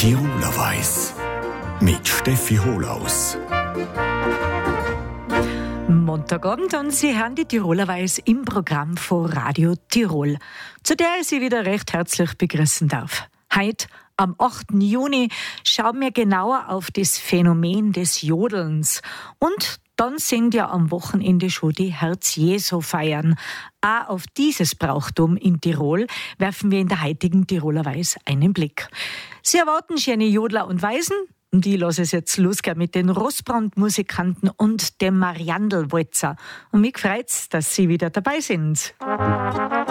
Tiroler Weiss mit Steffi Holaus. Montagabend und Sie hören die Tiroler Weiss im Programm von Radio Tirol, zu der ich Sie wieder recht herzlich begrüßen darf. Heute, am 8. Juni, schauen wir genauer auf das Phänomen des Jodelns. Und dann sind ja am Wochenende schon die Herz-Jesu-Feiern. Auch auf dieses Brauchtum in Tirol werfen wir in der heutigen Tiroler Weiss einen Blick. Sie erwarten schöne Jodler und Weisen. Und ich lasse es jetzt losgehen mit den Rossbrand-Musikanten und dem Mariandl-Walzer. Und mich freut's, dass Sie wieder dabei sind.